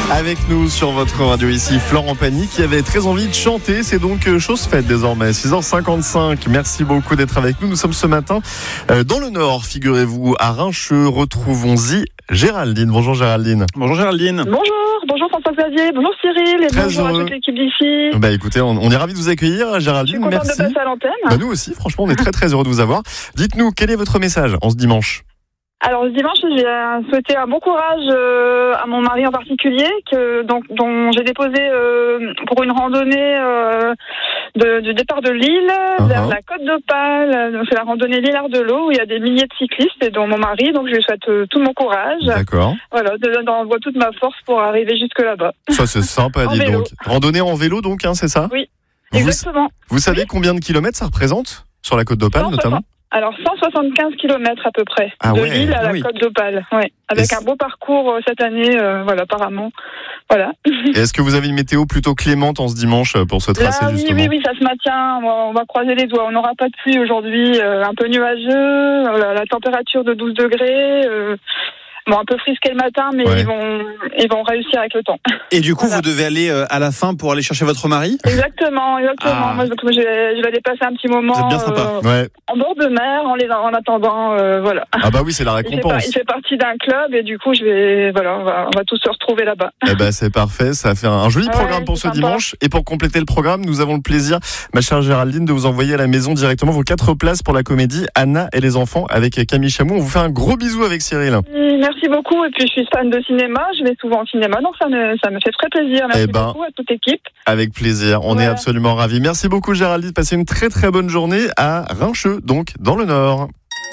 Avec nous sur votre radio ici, Florent Pagny qui avait très envie de chanter. C'est donc chose faite désormais. 6h55. Merci beaucoup d'être avec nous. Nous sommes ce matin dans le Nord, figurez-vous, à Rincheux. Retrouvons-y Géraldine. Bonjour Géraldine. Bonjour Géraldine. Bonjour François-Xavier, bonjour Cyril et Très bonjour heureux. à toute l'équipe d'ici. Écoutez, on est ravis de vous accueillir Géraldine. Je suis contente Merci. de passer à l'antenne. Nous aussi, franchement, on est très heureux de vous avoir. Dites-nous, quel est votre message en ce dimanche ? Alors ce dimanche, j'ai souhaité un bon courage à mon mari en particulier, dont j'ai déposé pour une randonnée du départ de Lille vers la Côte d'Opale. C'est la randonnée Lillard-de-l'Eau où il y a des milliers de cyclistes et dont mon mari. Donc je lui souhaite tout mon courage. D'accord. Voilà, j'envoie toute ma force pour arriver jusque là-bas. Ça c'est sympa, dis donc. Randonnée en vélo donc, c'est ça ? Oui, exactement. Vous savez combien de kilomètres ça reprend sur la Côte d'Opale notamment ? Alors 175 km à peu près, Lille à la Côte d'Opale, avec un beau parcours cette année, apparemment. Voilà. Et est-ce que vous avez une météo plutôt clémente en ce dimanche pour ce tracé justement ? Oui, ça se maintient, on va croiser les doigts. On n'aura pas de pluie aujourd'hui, un peu nuageux, la température de 12 degrés... un peu frisqué le matin, mais ils vont réussir avec le temps. Et du coup, vous devez aller à la fin pour aller chercher votre mari ? Exactement. Moi, je vais aller passer un petit moment bien sympa. En bord de mer, en attendant, voilà. Ah bah oui, c'est la récompense. Il fait partie d'un club et du coup, on va tous se retrouver là-bas. Eh ben, c'est parfait, ça fait un joli programme pour ce dimanche. Et pour compléter le programme, nous avons le plaisir, ma chère Géraldine, de vous envoyer à la maison directement vos 4 places pour la comédie Anna et les enfants avec Camille Chamou. On vous fait un gros bisou avec Cyril. Merci beaucoup. Et puis, je suis fan de cinéma. Je vais souvent au cinéma, donc ça me fait très plaisir. Merci beaucoup à toute l'équipe. Avec plaisir. On est absolument ravis. Merci beaucoup, Géraldine. Passez une très bonne journée à Rincheux, donc dans le Nord.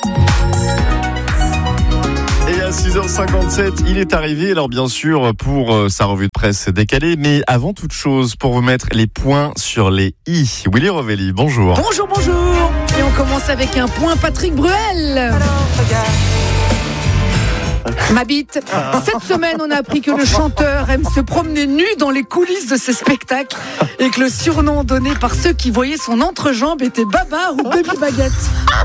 Et à 6h57, il est arrivé, alors bien sûr, pour sa revue de presse décalée, mais avant toute chose, pour vous mettre les points sur les i. Willy Rovelli, bonjour. Bonjour. Et on commence avec un point Patrick Bruel. Ma bite. Cette semaine, on a appris que le chanteur aime se promener nu dans les coulisses de ses spectacles et que le surnom donné par ceux qui voyaient son entrejambe était Baba ou Demi-Baguette.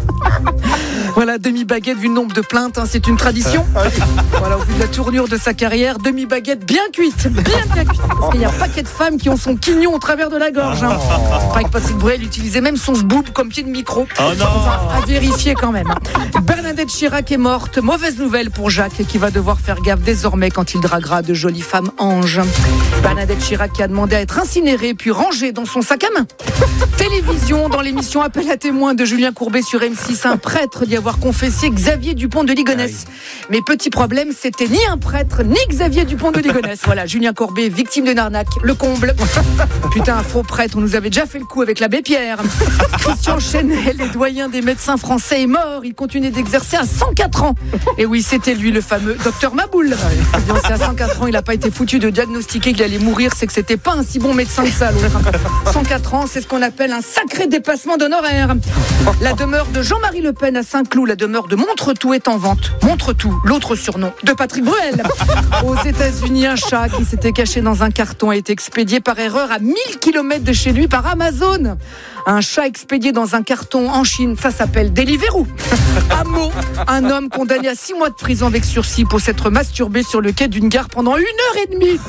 Voilà, Demi-Baguette, vu le nombre de plaintes, c'est une tradition. Voilà, au vu de la tournure de sa carrière, Demi-Baguette bien cuite. Parce qu'il y a un paquet de femmes qui ont son quignon au travers de la gorge. Pareil que Patrick Bruel utilisait même son sboob comme pied de micro. À vérifier quand même. Bernadette Chirac est morte. Mauvaise nouvelle pour Jacques qui va devoir faire gaffe désormais quand il draguera de jolies femmes anges. Bernadette Chirac qui a demandé à être incinérée puis rangée dans son sac à main. Télévision, dans l'émission Appel à témoins de Julien Courbet sur M6, un prêtre d'y avoir confessé Xavier Dupont de Ligonnès. Mais petit problème, c'était ni un prêtre ni Xavier Dupont de Ligonnès. Voilà, Julien Courbet, victime d'une arnaque, le comble. Putain, un faux prêtre, on nous avait déjà fait le coup avec l'abbé Pierre. Christian Chenel, le doyen des médecins français, est mort. Il continuait d'exercer à 104 ans. Et oui, c'était lui, le fameux docteur Maboul. C'est à 104 ans, il n'a pas été foutu de diagnostiquer qu'il allait mourir, c'est que c'était pas un si bon médecin que ça. 104 ans, c'est ce qu'on appelle un sacré dépassement d'honoraires. La demeure de Jean-Marie Le Pen à Saint-Cloud, la demeure de Montretout est en vente. Montretout, l'autre surnom de Patrick Bruel. Aux États-Unis, un chat qui s'était caché dans un carton a été expédié par erreur à 1000 km de chez lui par Amazon. Un chat expédié dans un carton en Chine, ça s'appelle Deliveroo. À Meaux, un homme condamné à 6 mois de prison avec sursis pour s'être masturbé sur le quai d'une gare pendant 1h30.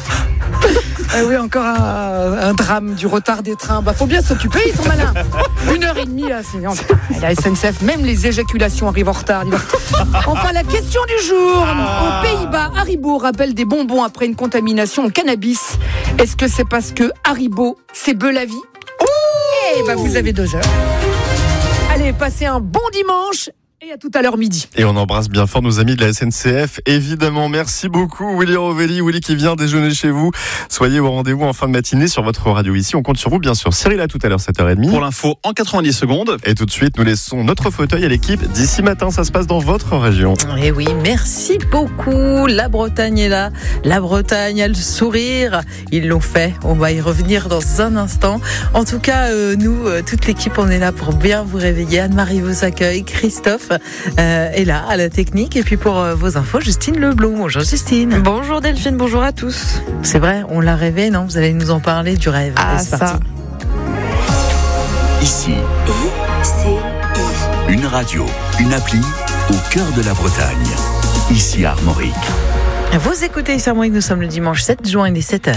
Oui, encore un drame du retard des trains. Faut bien s'occuper, ils sont malins. 1h30, la SNCF, même les éjaculations arrivent en retard. Enfin, la question du jour. Aux Pays-Bas, Haribo rappelle des bonbons après une contamination au cannabis. Est-ce que c'est parce que Haribo, c'est beu la vie ? Vous avez 2 heures. Allez, passez un bon dimanche. Et à tout à l'heure midi. Et on embrasse bien fort nos amis de la SNCF, évidemment. Merci beaucoup, Willy Rovelli. Willy qui vient déjeuner chez vous. Soyez au rendez-vous en fin de matinée sur votre radio ici. On compte sur vous, bien sûr. Cyril, à tout à l'heure, 7h30. Pour l'info, en 90 secondes. Et tout de suite, nous laissons notre fauteuil à l'équipe. D'ici matin, ça se passe dans votre région. Et oui, merci beaucoup. La Bretagne est là. La Bretagne a le sourire. Ils l'ont fait. On va y revenir dans un instant. En tout cas, nous, toute l'équipe, on est là pour bien vous réveiller. Anne-Marie vous accueille. Christophe est là à la technique. Et puis pour vos infos, Justine Leblond. Bonjour Justine. Bonjour Delphine, bonjour à tous. C'est vrai, on l'a rêvé, non ? Vous allez nous en parler du rêve. Ah, c'est parti. Ici, une radio, une appli au cœur de la Bretagne. Ici à Armorique. Vous écoutez Isar Moïse, nous sommes le dimanche 7 juin, il est 7h.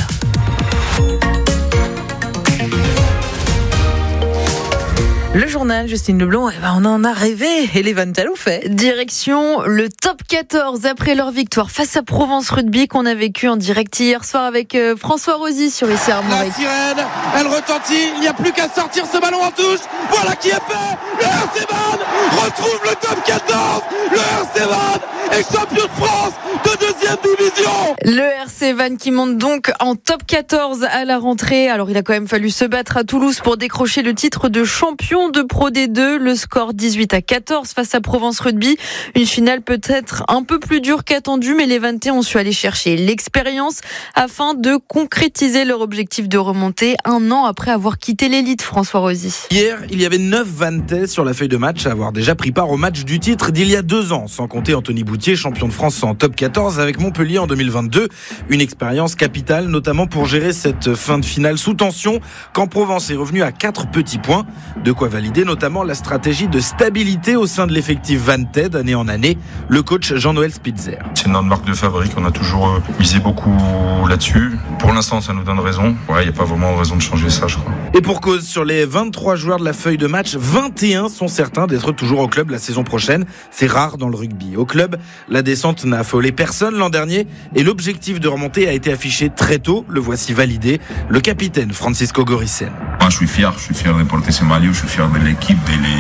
Le journal, Justine Leblond, on en a rêvé. Et les Van Talou fait. Direction le top 14 après leur victoire face à Provence Rugby qu'on a vécu en direct hier soir avec François Rosy sur ici Armorique. La sirène, elle retentit. Il n'y a plus qu'à sortir ce ballon en touche. Voilà qui est fait. Le RC Van retrouve le top 14. Le RC Van est champion de France de 2e division. Le RC Van qui monte donc en top 14 à la rentrée. Alors il a quand même fallu se battre à Toulouse pour décrocher le titre de champion de Pro D2, le score 18-14 face à Provence Rugby. Une finale peut-être un peu plus dure qu'attendu, mais les Vantais ont su aller chercher l'expérience afin de concrétiser leur objectif de remonter un an après avoir quitté l'élite. François Rosy. Hier, il y avait 9 Vantais sur la feuille de match à avoir déjà pris part au match du titre d'il y a 2 ans, sans compter Anthony Boutier, champion de France en top 14 avec Montpellier en 2022. Une expérience capitale, notamment pour gérer cette fin de finale sous tension, quand Provence est revenu à 4 petits points. De quoi valider notamment la stratégie de stabilité au sein de l'effectif Vantais d'année en année. Le coach Jean-Noël Spitzer. C'est notre marque de fabrique, on a toujours misé beaucoup là-dessus. Pour l'instant, ça nous donne raison. Il n'y a pas vraiment raison de changer ça, je crois. Et pour cause, sur les 23 joueurs de la feuille de match, 21 sont certains d'être toujours au club la saison prochaine. C'est rare dans le rugby. Au club, la descente n'a affolé personne l'an dernier et l'objectif de remonter a été affiché très tôt. Le voici validé. Le capitaine Francisco Goricen. Moi, je suis fier de porter ce maillot, je suis fier de l'équipe,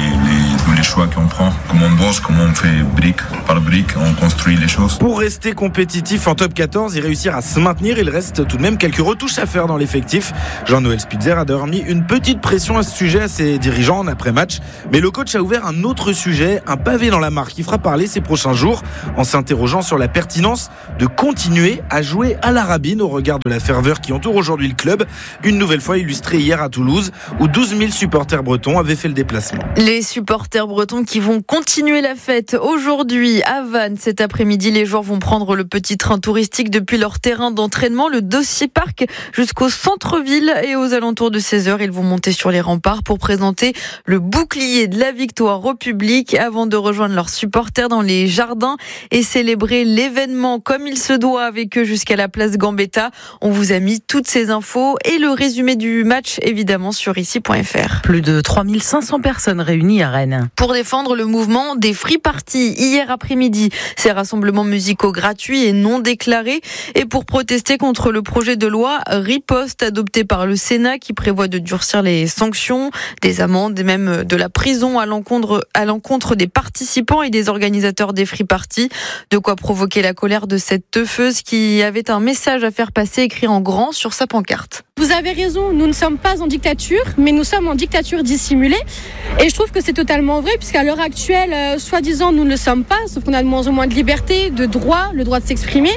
de les choix qu'on prend. Comment on bosse, comment on fait brique par brique, on construit les choses. Pour rester compétitif en top 14 et réussir à se maintenir, il reste tout de même quelques retouches à faire dans l'effectif. Jean-Noël Spitzer a d'ailleurs mis une petite pression à ce sujet à ses dirigeants en après-match. Mais le coach a ouvert un autre sujet, un pavé dans la mare qui fera parler ces prochains jours en s'interrogeant sur la pertinence de continuer à jouer à la rabine au regard de la ferveur qui entoure aujourd'hui le club. Une nouvelle fois illustrée hier à Toulouse où 12 000 supporters bretons avaient fait le déplacement. Les supporters bretons qui vont continuer la fête aujourd'hui à Vannes. Cet après-midi, les joueurs vont prendre le petit train touristique depuis leur terrain d'entraînement, le Dossier Park, jusqu'au centre-ville et aux alentours de 16h. Ils vont monter sur les remparts pour présenter le bouclier de la victoire au public avant de rejoindre leurs supporters dans les jardins et célébrer l'événement comme il se doit avec eux jusqu'à la place Gambetta. On vous a mis toutes ces infos et le résumé du match évidemment sur ici.fr. Plus de 3500 personnes réunies à Rennes. Pour défendre le mouvement des Free Party hier après-midi, ces rassemblements musicaux gratuits et non déclarés, et pour protester contre le projet de loi Riposte adopté par le Sénat qui prévoit de durcir les sanctions, des amendes et même de la prison à l'encontre des participants et des organisateurs des Free Party. De quoi provoquer la colère de cette teufeuse qui avait un message à faire passer écrit en grand sur sa pancarte. Vous avez raison, nous ne sommes pas en dictature, mais nous sommes en dictature dissimulée. Et je trouve que c'est totalement vrai, puisqu'à l'heure actuelle, soi-disant, nous ne le sommes pas, sauf qu'on a de moins en moins de liberté, de droit, le droit de s'exprimer.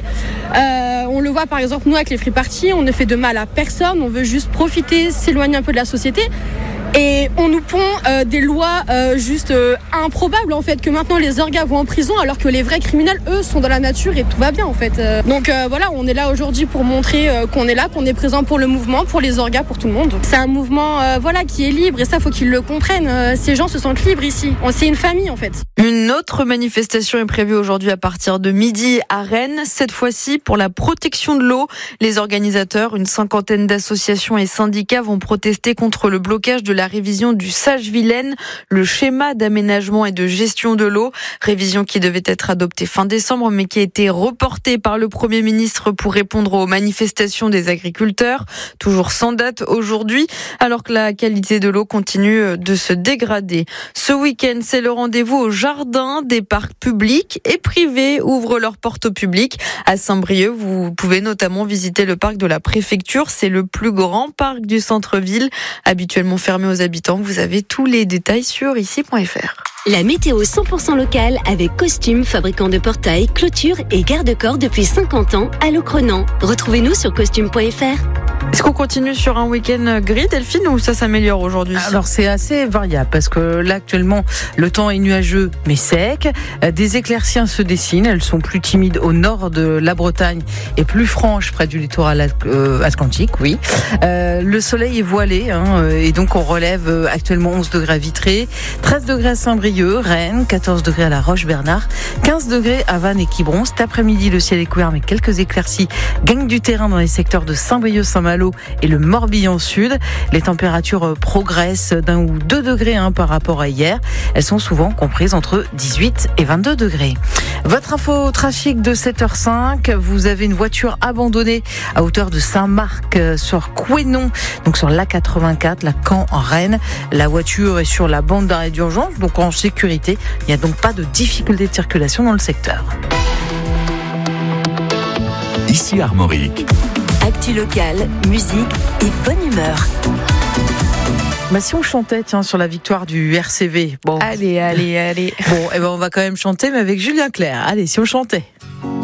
On le voit par exemple, nous avec les Free Party, on ne fait de mal à personne, on veut juste profiter, s'éloigner un peu de la société. Et on nous pond des lois juste improbables en fait, que maintenant les orgas vont en prison alors que les vrais criminels eux sont dans la nature et tout va bien en fait. Donc voilà, on est là aujourd'hui pour montrer qu'on est là, qu'on est présent pour le mouvement, pour les orgas, pour tout le monde. C'est un mouvement voilà qui est libre et ça faut qu'ils le comprennent. Ces gens se sentent libres ici. C'est une famille en fait. Une autre manifestation est prévue aujourd'hui à partir de midi à Rennes, cette fois-ci pour la protection de l'eau. Les organisateurs, une cinquantaine d'associations et syndicats vont protester contre le blocage de la révision du Sage-Vilaine, le schéma d'aménagement et de gestion de l'eau. Révision qui devait être adoptée fin décembre, mais qui a été reportée par le Premier ministre pour répondre aux manifestations des agriculteurs. Toujours sans date aujourd'hui, alors que la qualité de l'eau continue de se dégrader. Ce week-end, c'est le rendez-vous au jardin. Des parcs publics et privés ouvrent leurs portes au public. À Saint-Brieuc, vous pouvez notamment visiter le parc de la préfecture. C'est le plus grand parc du centre-ville, habituellement fermé aux habitants. Vous avez tous les détails sur ici.fr. La météo 100% locale avec Costume, fabricant de portails, clôtures et garde-corps depuis 50 ans à Locronan. Retrouvez-nous sur costume.fr. Est-ce qu'on continue sur un week-end gris, Delphine, ou ça s'améliore aujourd'hui? Alors c'est assez variable parce que là actuellement le temps est nuageux mais sec. Des éclaircies se dessinent, elles sont plus timides au nord de la Bretagne et plus franches près du littoral atlantique, oui. Le soleil est voilé et donc on relève actuellement 11 degrés à Vitré, 13 degrés à Saint-Brieuc, Rennes, 14 degrés à La Roche-Bernard, 15 degrés à Vannes et Quiberon. Cet après-midi le ciel est couvert mais quelques éclaircies gagnent du terrain dans les secteurs de Saint-Brieuc, Saint-Malo et le Morbihan Sud. Les températures progressent d'1 ou 2 degrés par rapport à hier. Elles sont souvent comprises entre 18 et 22 degrés. Votre info trafic de 7h05. Vous avez une voiture abandonnée à hauteur de Saint-Marc sur Couesnon, donc sur l'A84, la Caen en Rennes. La voiture est sur la bande d'arrêt d'urgence, donc en sécurité. Il n'y a donc pas de difficulté de circulation dans le secteur. Ici Armorique. Actu locale, musique et bonne humeur. Si on chantait sur la victoire du RCV. Allez. Bon, on va quand même chanter, mais avec Julien Clerc. Allez, si on chantait.